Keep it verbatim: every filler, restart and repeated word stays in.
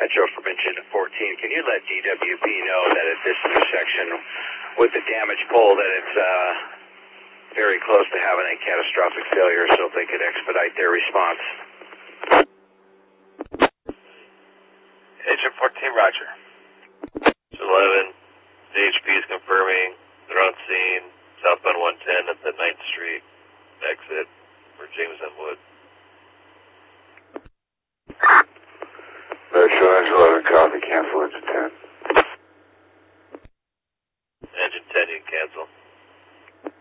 Metro from engine fourteen, can you let D W P know that at this intersection with the damaged pole that it's uh, very close to having a catastrophic failure so they could expedite their response? Engine fourteen, roger. eleven, D H P is confirming they're on scene, southbound one ten at the ninth Street exit for Jameson Wood. Metro Engine eleven, copy, cancel engine ten.